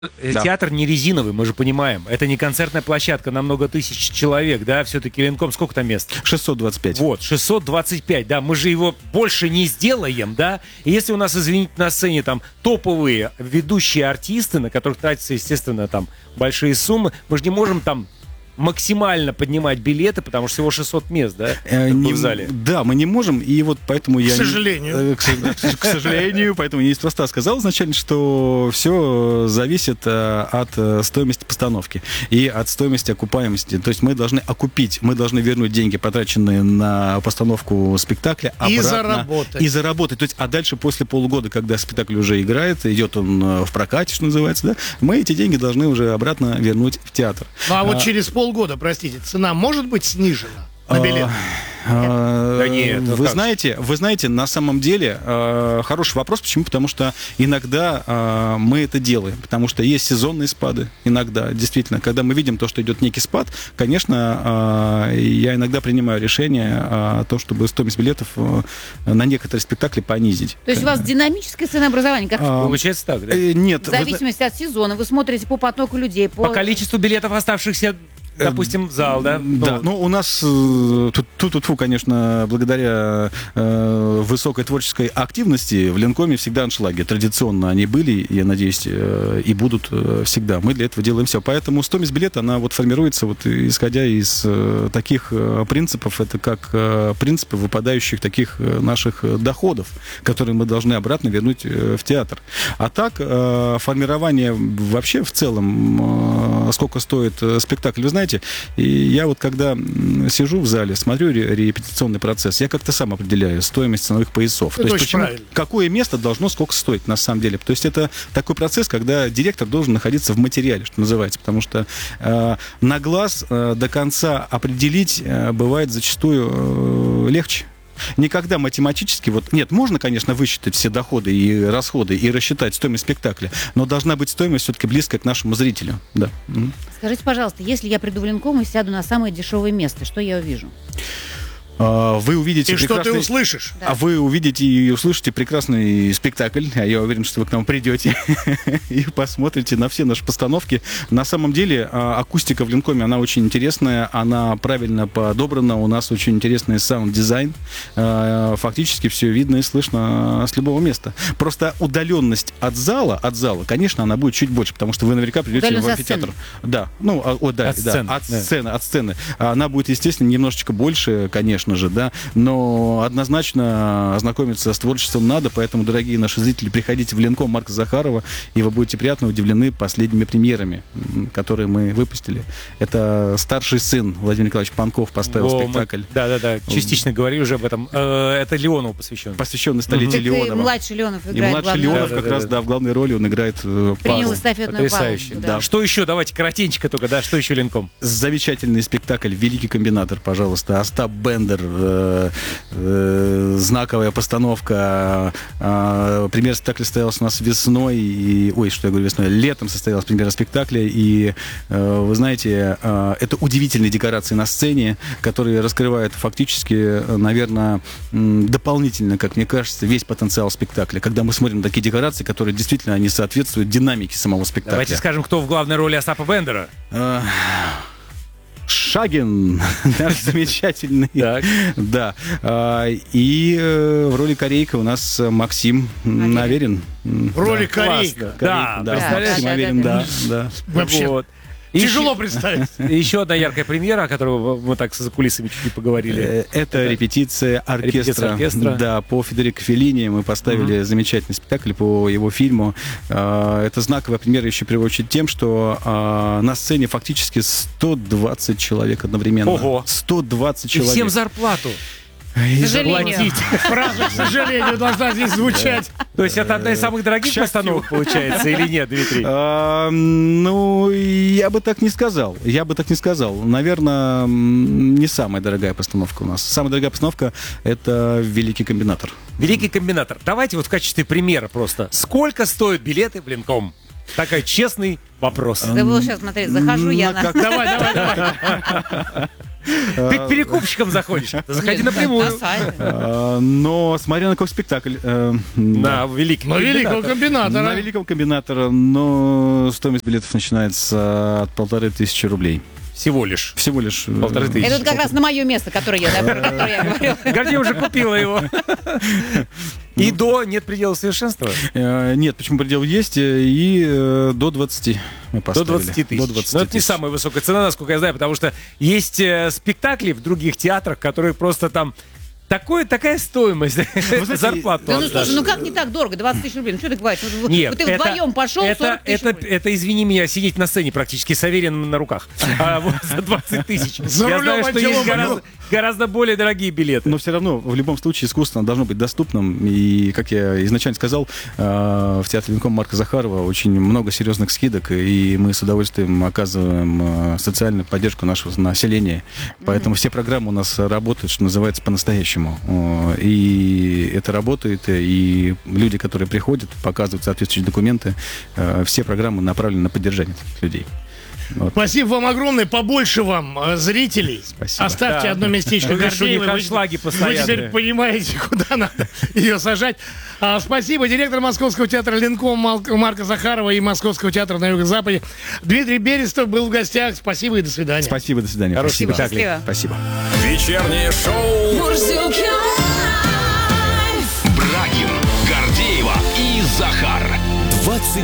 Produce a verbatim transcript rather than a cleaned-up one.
Да. Театр не резиновый, мы же понимаем. Это не концертная площадка на много тысяч человек, да? Все-таки Ленком сколько там мест? шестьсот двадцать пять. Вот, шестьсот двадцать пять, да. Мы же его больше не сделаем, да? И если у нас, извините, на сцене там топовые ведущие артисты, на которых тратятся, естественно, там большие суммы, мы же не можем там максимально поднимать билеты, потому что всего шестьсот мест, да, Э, не, в зале. Да, мы не можем, и вот поэтому я... К сожалению. Не, э, к, к, к сожалению, поэтому я неспроста сказал изначально, что все зависит э, от э, стоимости постановки и от стоимости окупаемости. То есть мы должны окупить, мы должны вернуть деньги, потраченные на постановку спектакля, обратно. И заработать. И заработать. То есть, а дальше, после полугода, когда спектакль уже играет, идет он э, в прокате, что называется, да, мы эти деньги должны уже обратно вернуть в театр. Ну а вот А, через полгода, простите, цена может быть снижена на билет? А, Да нет, ну вы как? знаете, вы знаете, на самом деле э, хороший вопрос. Почему? Потому что иногда э, мы это делаем, потому что есть сезонные спады. Иногда, действительно, когда мы видим то, что идет некий спад, конечно, э, я иногда принимаю решение о том, чтобы стоимость билетов э, на некоторые спектакли понизить. То есть у вас динамическое ценообразование, как А, Получается так, да? э, нет, в вы зна- зависимости от сезона. Вы смотрите по потоку людей, по, По количеству билетов, оставшихся, допустим, в зал, да? Да, ну у нас э, тут, тут, тут, фу, конечно, благодаря э, высокой творческой активности в Ленкоме всегда аншлаги. Традиционно они были, я надеюсь, э, и будут э, всегда. Мы для этого делаем все. Поэтому стоимость билета, она вот формируется, вот, исходя из э, таких э, принципов. Это как э, принципы выпадающих таких э, наших э, доходов, которые мы должны обратно вернуть э, в театр. А так, э, формирование вообще в целом, э, сколько стоит э, спектакль, вы знаете, и я вот когда сижу в зале, смотрю ре- репетиционный процесс, я как-то сам определяю стоимость ценовых поясов. Это То есть очень почему, правильно. какое место должно сколько стоить на самом деле. То есть это такой процесс, когда директор должен находиться в материале, что называется, потому что э, на глаз э, до конца определить э, бывает зачастую э, легче. Никогда математически, вот, нет, можно, конечно, высчитать все доходы и расходы и рассчитать стоимость спектакля, но должна быть стоимость все-таки близкая к нашему зрителю. Да. Мгм. Скажите, пожалуйста, если я приду в Ленком и сяду на самое дешевое место, что я увижу? А, Вы увидите И что ты прекрасный- услышишь? Да. А вы увидите и услышите прекрасный спектакль. А я уверен, что вы к нам придете и посмотрите на все наши постановки. На самом деле а, акустика в Ленкоме, она очень интересная, она правильно подобрана. У нас очень интересный саунд-дизайн. А, Фактически все видно и слышно с любого места. Просто удаленность от зала, от зала, конечно, она будет чуть больше, потому что вы наверняка придете в Удаленность от амфитеатр. Да, ну, а, о, да, От да, сцены, от да. сцены, от сцены. Она будет, естественно, немножечко больше, конечно же, да, но однозначно ознакомиться с творчеством надо, поэтому, дорогие наши зрители, приходите в Ленком Марка Захарова, и вы будете приятно удивлены последними премьерами, м, которые мы выпустили. Это старший сын Владимир Николаевич Панков поставил Во, мы- спектакль, Да-да-да, частично говорили уже об этом. Э, Это Леонову посвящен. посвященный столетию Так и Леонова. младший Леонов И играет младший главную Леонов роль. как Да-да-да. раз, да, в главной роли он играет э, Принял пару. эстафетную Потрясающе. палочку. Да. Что еще? Давайте коротенько только, да, что еще Ленком? Замечательный спектакль «Великий комбинатор», пожалуйста. Остап Бендер, э, э, знаковая постановка. Э, премьера спектакля состоялась у нас весной. И, ой, что я говорю весной? Летом состоялась премьера спектакля. И, э, вы знаете, э, это удивительные декорации на сцене, которые раскрывают фактически, наверное, дополнительно, как мне кажется, весь потенциал спектакля. Когда мы смотрим на такие декорации, которые действительно не соответствуют динамике самого спектакля. Давайте скажем, кто в главной роли Остапа Бендера. Э, Шагин, наш замечательный. Так. Да. А, И э, в роли Корейка у нас э, Максим Наверин. В роли корейка. Классно. Да, да, представляешь? Максим Да, да, Аверин, да, да, да. Вообще Вот. тяжело представить. И еще одна яркая премьера, о которой мы так за кулисами чуть-чуть поговорили. Э, Это репетиция оркестра. Репетиция оркестра. Да, по Федерико Феллини мы поставили замечательный спектакль по его фильму. А, Это знаковая премьера еще в первую очередь тем, что а, на сцене фактически сто двадцать человек одновременно. Ого. сто двадцать И человек. всем зарплату И К сожалению. платить. Фраза, к сожалению, должна здесь звучать. То есть это одна из самых дорогих постановок получается или нет, Дмитрий? А, ну, я бы так не сказал. Я бы так не сказал. Наверное, м, не самая дорогая постановка у нас. Самая дорогая постановка — это «Великий комбинатор». Великий комбинатор. Давайте вот в качестве примера просто. Сколько стоят билеты в Ленком? Такой честный вопрос. Да вы сейчас, смотрите, захожу я Ну, на... как- Давай, давай, давай. Ты к перекупщикам заходишь. Заходи напрямую. На сайт. Э, Но смотря на какой спектакль. э, На великий. Но великого комбинатора. На великого комбинатора, но стоимость билетов начинается от полторы тысячи рублей. Всего лишь. Всего лишь. э, Полторы тысячи. Это вот как раз на мое место, которое я, да, про которое я говорила. Гордей уже купила его. И до нет предела совершенства? Э, Нет, почему предел есть, э, и э, до двадцати мы До поставили. двадцати тысяч. До двадцати Но это не тысяч. самая высокая цена, насколько я знаю, потому что есть э, спектакли в других театрах, которые просто там такое, такая стоимость зарплату. Да ну отдашь. слушай, ну как не так дорого? двадцать тысяч рублей. Ну что ты говоришь? Вот, Нет, вот ты это- вдвоем пошел, это, сорок тысяч это, рублей. это, извини меня, сидеть на сцене практически с Авериным на руках. А вот за двадцать тысяч. За Я рулем знаю, что есть отделом гораздо, гораздо более дорогие билеты. Но все равно, в любом случае, искусство должно быть доступным. И, как я изначально сказал, э, в театре Ленкома Марка Захарова очень много серьезных скидок, и мы с удовольствием оказываем э, социальную поддержку нашего населения. Поэтому все программы у нас работают, что называется, по-настоящему. Э, И это работает, и люди, которые приходят, показывают соответствующие документы, э, все программы направлены на поддержание таких людей. Вот. Спасибо вам огромное, побольше вам э, зрителей. Спасибо. Оставьте Да. одно местечко Я вижу, у них Гордеевой. Вы, аншлаги вы постоянные. теперь понимаете, куда надо ее сажать. А, спасибо. Директор Московского театра Ленком Мал- Марка Захарова и Московского театра на Юго-Западе Дмитрий Берестов был в гостях. Спасибо и до свидания. Спасибо, до свидания. Хороших Спасибо. спектаклей. Счастливо. Спасибо. Вечернее шоу Брагин, Гордеева и Захар. двадцать